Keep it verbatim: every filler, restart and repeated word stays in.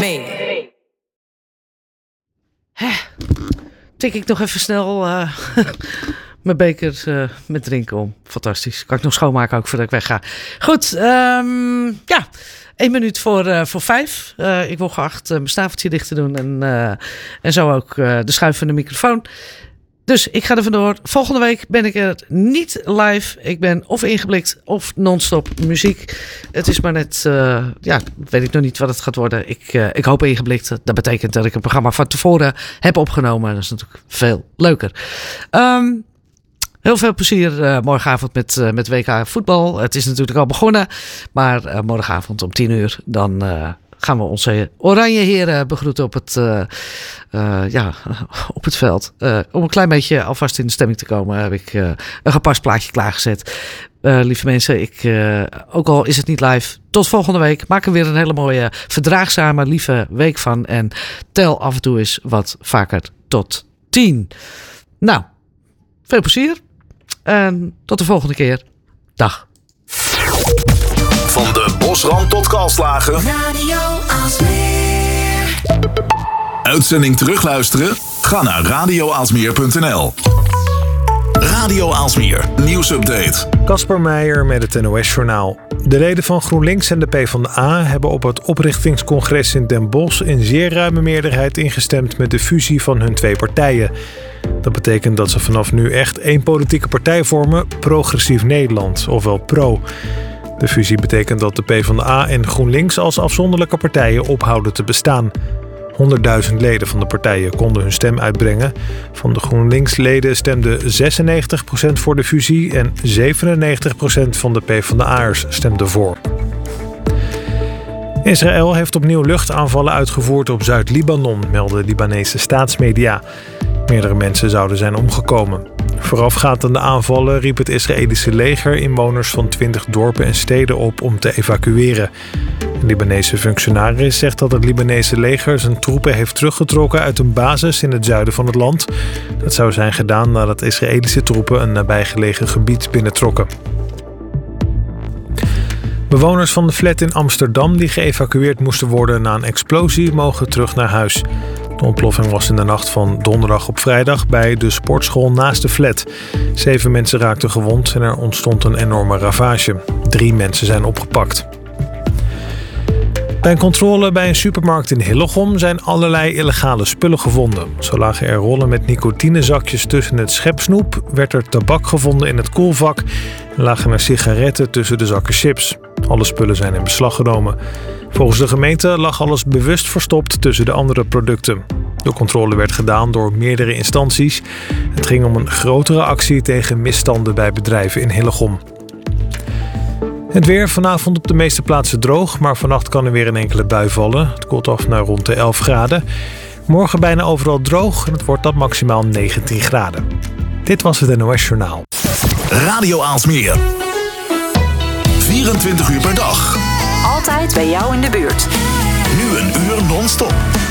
me. Hè, tik ik nog even snel uh, mijn beker uh, met drinken om. Fantastisch. Kan ik nog schoonmaken ook voordat ik wegga. Goed, um, ja. Eén minuut voor, uh, voor vijf. Uh, ik wil geacht uh, mijn stafeltje dicht te doen. En, uh, en zo ook uh, de schuif van de microfoon. Dus ik ga er vandoor. Volgende week ben ik er niet live. Ik ben of ingeblikt of non-stop muziek. Het is maar net, uh, ja, weet ik nog niet wat het gaat worden. Ik, uh, ik hoop ingeblikt. Dat betekent dat ik een programma van tevoren heb opgenomen. Dat is natuurlijk veel leuker. Um, Heel veel plezier uh, morgenavond met, uh, met W K voetbal. Het is natuurlijk al begonnen. Maar uh, morgenavond om tien uur dan uh, gaan we onze oranje heren begroeten op het, uh, uh, ja, op het veld. Uh, om een klein beetje alvast in de stemming te komen heb ik uh, een gepast plaatje klaargezet. Uh, lieve mensen, ik, uh, ook al is het niet live, tot volgende week. Maak er weer een hele mooie, verdraagzame, lieve week van. En tel af en toe eens wat vaker tot tien. Nou, veel plezier. En tot de volgende keer. Dag. Van de Bosrand tot Kalslagen. Radio Aalsmeer. Uitzending terugluisteren? Ga naar radio aalsmeer punt n l. Radio Aalsmeer, nieuwsupdate. Casper Meijer met het N O S-journaal. De leden van GroenLinks en de PvdA hebben op het oprichtingscongres in Den Bosch in zeer ruime meerderheid ingestemd met de fusie van hun twee partijen. Dat betekent dat ze vanaf nu echt één politieke partij vormen, Progressief Nederland, ofwel PRO. De fusie betekent dat de PvdA en GroenLinks als afzonderlijke partijen ophouden te bestaan. honderdduizend leden van de partijen konden hun stem uitbrengen. Van de GroenLinks-leden stemde zesennegentig procent voor de fusie en zevenennegentig procent van de PvdA'ers stemde voor. Israël heeft opnieuw luchtaanvallen uitgevoerd op Zuid-Libanon, melden Libanese staatsmedia. Meerdere mensen zouden zijn omgekomen. Voorafgaand aan de aanvallen riep het Israëlische leger inwoners van twintig dorpen en steden op om te evacueren. Een Libanese functionaris zegt dat het Libanese leger zijn troepen heeft teruggetrokken uit een basis in het zuiden van het land. Dat zou zijn gedaan nadat Israëlische troepen een nabijgelegen gebied binnentrokken. Bewoners van de flat in Amsterdam die geëvacueerd moesten worden na een explosie mogen terug naar huis. De ontploffing was in de nacht van donderdag op vrijdag bij de sportschool naast de flat. Zeven mensen raakten gewond en er ontstond een enorme ravage. Drie mensen zijn opgepakt. Bij een controle bij een supermarkt in Hillegom zijn allerlei illegale spullen gevonden. Zo lagen er rollen met nicotinezakjes tussen het schepsnoep, werd er tabak gevonden in het koelvak en lagen er sigaretten tussen de zakken chips. Alle spullen zijn in beslag genomen. Volgens de gemeente lag alles bewust verstopt tussen de andere producten. De controle werd gedaan door meerdere instanties. Het ging om een grotere actie tegen misstanden bij bedrijven in Hillegom. Het weer vanavond op de meeste plaatsen droog, maar vannacht kan er weer een enkele bui vallen. Het koelt af naar rond de elf graden. Morgen bijna overal droog en het wordt dan maximaal negentien graden. Dit was het N O S-journaal. Radio Aalsmeer. vierentwintig uur per dag. Altijd bij jou in de buurt. Nu een uur non-stop.